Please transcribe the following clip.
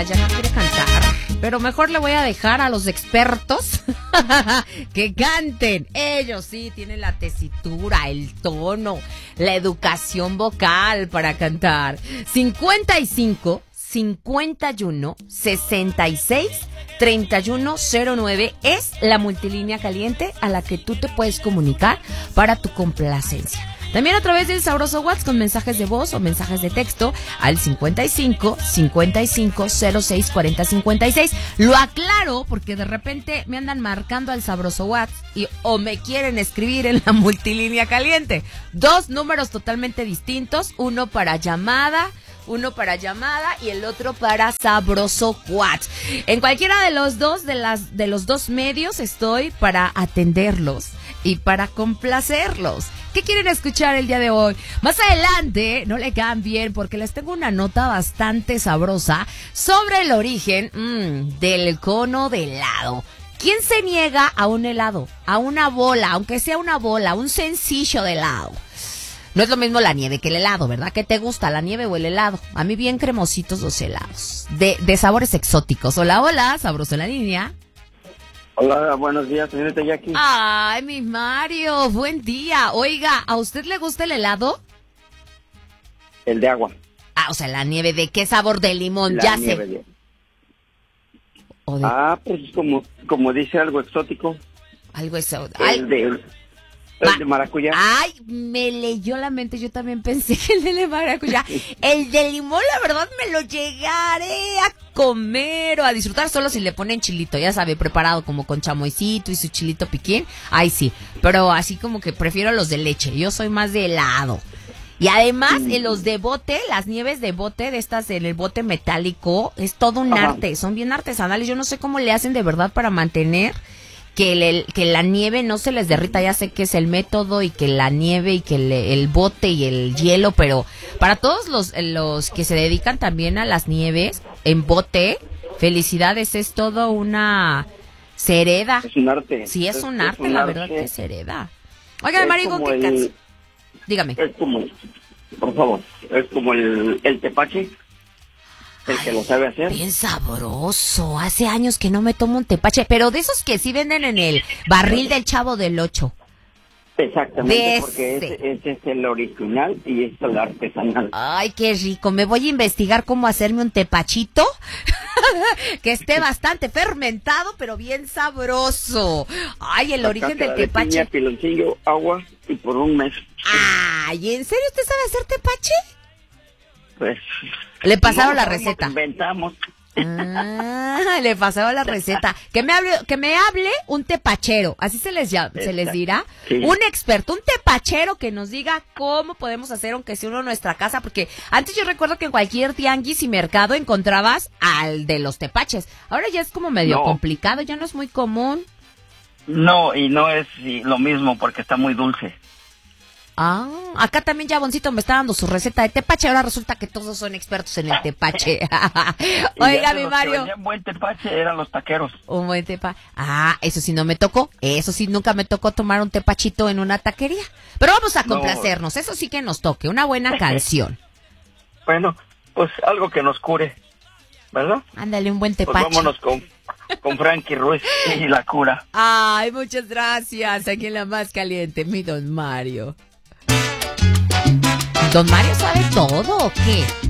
nada, ya no quiere cantar. Pero mejor le voy a dejar a los expertos que canten. Ellos sí tienen la tesitura, el tono, la educación vocal para cantar. 55 51 66 3109 es la multilínea caliente a la que tú te puedes comunicar para tu complacencia. También a través del sabroso WhatsApp con mensajes de voz o mensajes de texto al 55 55 06 40 56. Lo aclaro porque de repente me andan marcando al sabroso WhatsApp o me quieren escribir en la multilínea caliente. Dos números totalmente distintos, uno para llamada y el otro para sabroso WhatsApp. En cualquiera de los dos de los dos medios estoy para atenderlos y para complacerlos. ¿Qué quieren escuchar el día de hoy? Más adelante, no le cambien porque les tengo una nota bastante sabrosa sobre el origen del cono de helado. ¿Quién se niega a un helado? A una bola, aunque sea una bola, un sencillo de helado. No es lo mismo la nieve que el helado, ¿verdad? ¿Qué te gusta, la nieve o el helado? A mí bien cremositos los helados, de sabores exóticos. Hola, sabroso en la línea. Hola, buenos días, señorita Jackie. Ay, mi Mario, buen día. Oiga, ¿a usted le gusta el helado? El de agua. Ah, o sea, la nieve, ¿de qué sabor? De limón, La ya nieve sé. de... pues como dice algo exótico. Algo eso. El de maracuyá. Ay, me leyó la mente, yo también pensé que el de maracuyá. El de limón, la verdad, me lo llegaré a comer o a disfrutar solo si le ponen chilito, ya sabe, preparado como con chamoycito y su chilito piquín. Ay, sí, pero así como que prefiero los de leche, yo soy más de helado. Y además, en los de bote, las nieves de bote, de estas en el bote metálico, es todo un arte, son bien artesanales. Yo no sé cómo le hacen de verdad para mantener que la nieve no se les derrita. Ya sé que es el método y que la nieve y que el bote y el hielo, pero para todos los que se dedican también a las nieves en bote, felicidades, es todo una sereda. Es un arte. Sí, es un arte, la verdad que es sereda. Oiga, Marigo, ¿qué canción? Dígame. Es como, por favor, es como el tepache. El que lo sabe hacer. Bien sabroso. Hace años que no me tomo un tepache, pero de esos que sí venden en el barril del Chavo del Ocho. Exactamente, porque ese es el original y es el artesanal. Ay, qué rico. Me voy a investigar cómo hacerme un tepachito que esté bastante fermentado, pero bien sabroso. Ay, el origen del tepache. Piña, piloncillo, agua y por un mes. Ay, ¿en serio usted sabe hacer tepache? Pues le pasaron la receta. Inventamos. Le pasaron la receta. Que me hable un tepachero, así se les dirá. Sí. Un experto, un tepachero que nos diga cómo podemos hacer, aunque sea uno en nuestra casa, porque antes yo recuerdo que en cualquier tianguis y mercado encontrabas al de los tepaches. Ahora ya es como medio complicado, ya no es muy común. No, y no es lo mismo porque está muy dulce. Ah, acá también Jaboncito me está dando su receta de tepache. Ahora resulta que todos son expertos en el tepache. Oiga, mi Mario. Un buen tepache eran los taqueros. Un buen tepache. Ah, eso sí no me tocó. Eso sí nunca me tocó tomar un tepachito en una taquería. Pero vamos a complacernos. Eso sí que nos toque. Una buena canción. Bueno, pues algo que nos cure, ¿verdad? Ándale, un buen tepache. Pues vámonos con Frankie Ruiz y la cura. Ay, muchas gracias. Aquí en la más caliente, mi don Mario. ¿Don Mario sabe todo o qué?